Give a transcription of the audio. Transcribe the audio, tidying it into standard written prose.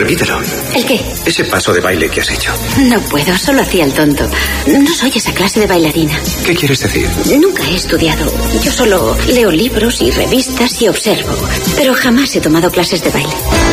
repítelo. ¿El qué? Ese paso de baile que has hecho. No puedo, solo hacía el tonto. No soy esa clase de bailarina. ¿Qué quieres decir? Nunca he estudiado. Yo solo leo libros y revistas y observo. Pero jamás he tomado clases de baile.